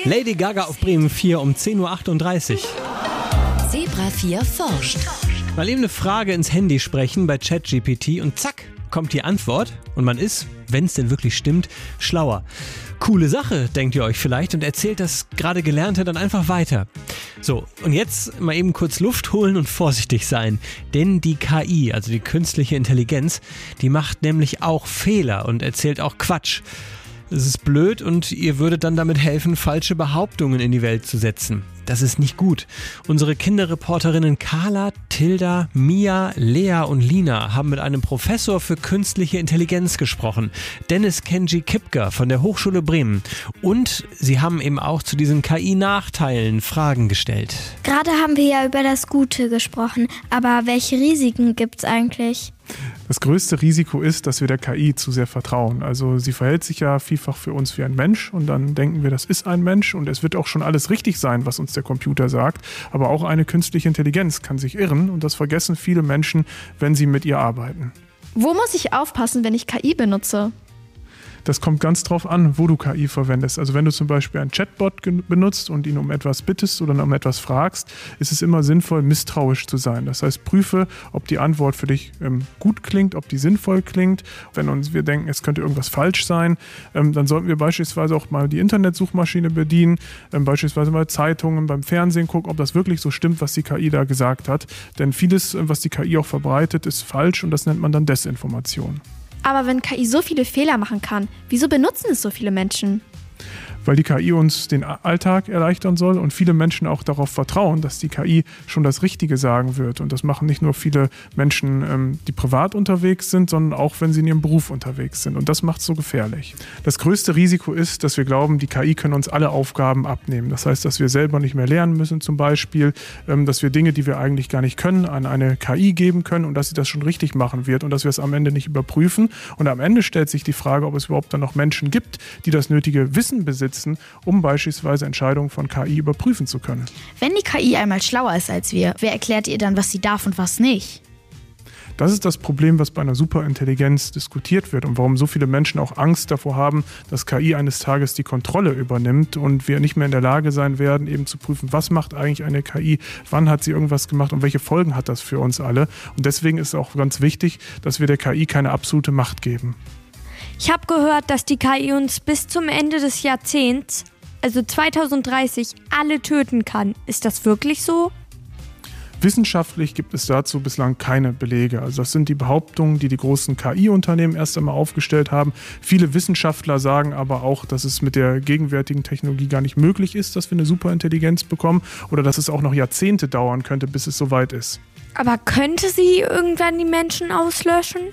Lady Gaga auf Bremen 4 um 10.38 Uhr. Zebra 4 forscht. Mal eben eine Frage ins Handy sprechen bei ChatGPT und zack, kommt die Antwort und man ist, wenn es denn wirklich stimmt, schlauer. Coole Sache, denkt ihr euch vielleicht, und erzählt das gerade Gelernte dann einfach weiter. So, und jetzt mal eben kurz Luft holen und vorsichtig sein. Denn die KI, also die künstliche Intelligenz, die macht nämlich auch Fehler und erzählt auch Quatsch. Es ist blöd und ihr würdet dann damit helfen, falsche Behauptungen in die Welt zu setzen. Das ist nicht gut. Unsere Kinderreporterinnen Carla, Tilda, Mia, Lea und Lina haben mit einem Professor für künstliche Intelligenz gesprochen, Dennis Kenji Kipker von der Hochschule Bremen. Und sie haben eben auch zu diesen KI-Nachteilen Fragen gestellt. Gerade haben wir ja über das Gute gesprochen, aber welche Risiken gibt's eigentlich? Das größte Risiko ist, dass wir der KI zu sehr vertrauen. Also sie verhält sich ja vielfach für uns wie ein Mensch und dann denken wir, das ist ein Mensch und es wird auch schon alles richtig sein, was uns der Computer sagt. Aber auch eine künstliche Intelligenz kann sich irren und das vergessen viele Menschen, wenn sie mit ihr arbeiten. Wo muss ich aufpassen, wenn ich KI benutze? Das kommt ganz drauf an, wo du KI verwendest. Also wenn du zum Beispiel einen Chatbot benutzt und ihn um etwas bittest oder um etwas fragst, ist es immer sinnvoll, misstrauisch zu sein. Das heißt, prüfe, ob die Antwort für dich gut klingt, ob die sinnvoll klingt. Wenn wir denken, es könnte irgendwas falsch sein, dann sollten wir beispielsweise auch mal die Internetsuchmaschine bedienen, beispielsweise mal Zeitungen, beim Fernsehen gucken, ob das wirklich so stimmt, was die KI da gesagt hat. Denn vieles, was die KI auch verbreitet, ist falsch und das nennt man dann Desinformation. Aber wenn KI so viele Fehler machen kann, wieso benutzen es so viele Menschen? Weil die KI uns den Alltag erleichtern soll und viele Menschen auch darauf vertrauen, dass die KI schon das Richtige sagen wird. Und das machen nicht nur viele Menschen, die privat unterwegs sind, sondern auch, wenn sie in ihrem Beruf unterwegs sind. Und das macht es so gefährlich. Das größte Risiko ist, dass wir glauben, die KI können uns alle Aufgaben abnehmen. Das heißt, dass wir selber nicht mehr lernen müssen zum Beispiel, dass wir Dinge, die wir eigentlich gar nicht können, an eine KI geben können und dass sie das schon richtig machen wird und dass wir es am Ende nicht überprüfen. Und am Ende stellt sich die Frage, ob es überhaupt dann noch Menschen gibt, die das nötige Wissen besitzen, um beispielsweise Entscheidungen von KI überprüfen zu können. Wenn die KI einmal schlauer ist als wir, wer erklärt ihr dann, was sie darf und was nicht? Das ist das Problem, was bei einer Superintelligenz diskutiert wird und warum so viele Menschen auch Angst davor haben, dass KI eines Tages die Kontrolle übernimmt und wir nicht mehr in der Lage sein werden, eben zu prüfen, was macht eigentlich eine KI, wann hat sie irgendwas gemacht und welche Folgen hat das für uns alle. Und deswegen ist es auch ganz wichtig, dass wir der KI keine absolute Macht geben. Ich habe gehört, dass die KI uns bis zum Ende des Jahrzehnts, also 2030, alle töten kann. Ist das wirklich so? Wissenschaftlich gibt es dazu bislang keine Belege. Also das sind die Behauptungen, die die großen KI-Unternehmen erst einmal aufgestellt haben. Viele Wissenschaftler sagen aber auch, dass es mit der gegenwärtigen Technologie gar nicht möglich ist, dass wir eine Superintelligenz bekommen oder dass es auch noch Jahrzehnte dauern könnte, bis es soweit ist. Aber könnte sie irgendwann die Menschen auslöschen?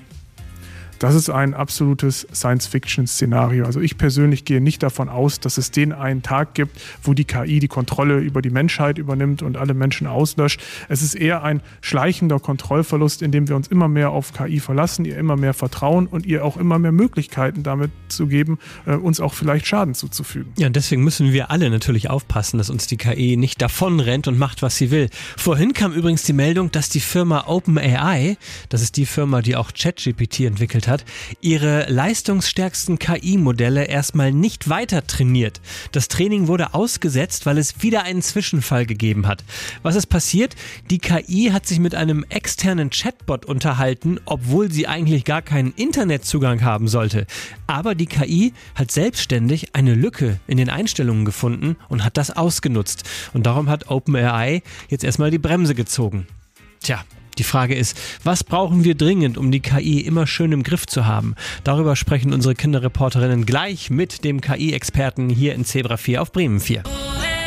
Das ist ein absolutes Science-Fiction-Szenario. Also ich persönlich gehe nicht davon aus, dass es den einen Tag gibt, wo die KI die Kontrolle über die Menschheit übernimmt und alle Menschen auslöscht. Es ist eher ein schleichender Kontrollverlust, in dem wir uns immer mehr auf KI verlassen, ihr immer mehr vertrauen und ihr auch immer mehr Möglichkeiten damit zu geben, uns auch vielleicht Schaden zuzufügen. Ja, und deswegen müssen wir alle natürlich aufpassen, dass uns die KI nicht davonrennt und macht, was sie will. Vorhin kam übrigens die Meldung, dass die Firma OpenAI, das ist die Firma, die auch ChatGPT entwickelt hat, ihre leistungsstärksten KI-Modelle erstmal nicht weiter trainiert. Das Training wurde ausgesetzt, weil es wieder einen Zwischenfall gegeben hat. Was ist passiert? Die KI hat sich mit einem externen Chatbot unterhalten, obwohl sie eigentlich gar keinen Internetzugang haben sollte. Aber die KI hat selbstständig eine Lücke in den Einstellungen gefunden und hat das ausgenutzt. Und darum hat OpenAI jetzt erstmal die Bremse gezogen. Tja. Die Frage ist, was brauchen wir dringend, um die KI immer schön im Griff zu haben? Darüber sprechen unsere Kinderreporterinnen gleich mit dem KI-Experten hier in Zebra 4 auf Bremen 4.